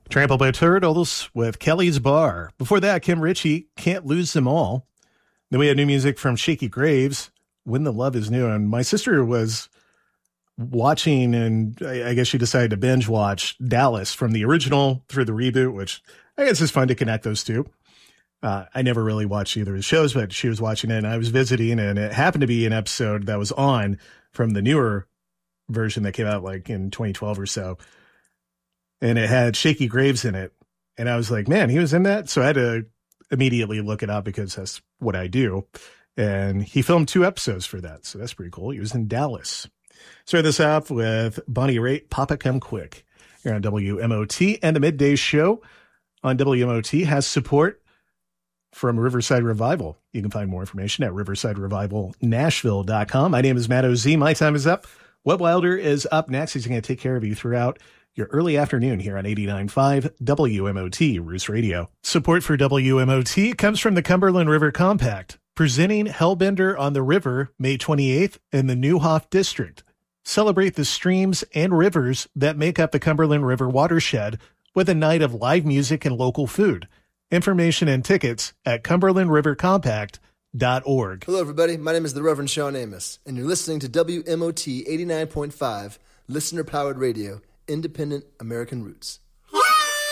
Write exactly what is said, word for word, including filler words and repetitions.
Trampled by Turtles with Kelly's Bar. Before that, Kim Ritchie, Can't Lose Them All. Then we had new music from Shaky Graves, When the Love Is New. And my sister was watching, and I guess she decided to binge watch Dallas from the original through the reboot, which I guess is fun to connect those two. Uh, I never really watched either of the shows, but she was watching it, and I was visiting, and it happened to be an episode that was on from the newer version that came out like in twenty twelve or so. And it had Shaky Graves in it. And I was like, man, he was in that? So I had to immediately look it up because that's what I do. And he filmed two episodes for that. So that's pretty cool. He was in Dallas. Start this off with Bonnie Raitt, Papa Come Quick. Here on W M O T, and the Midday Show on W M O T has support from Riverside Revival. You can find more information at riverside revival nashville dot com. My name is Matt O Z. My time is up. Webb Wilder is up next. He's going to take care of you throughout your early afternoon here on eighty-nine point five W M O T Roost Radio. Support for W M O T comes from the Cumberland River Compact, presenting Hellbender on the River May twenty-eighth in the Neuhoff District. Celebrate the streams and rivers that make up the Cumberland River watershed with a night of live music and local food. Information and tickets at cumberland river compact dot org. Hello, everybody. My name is the Reverend Sean Amos, and you're listening to W M O T eighty-nine point five, listener-powered radio, independent American roots.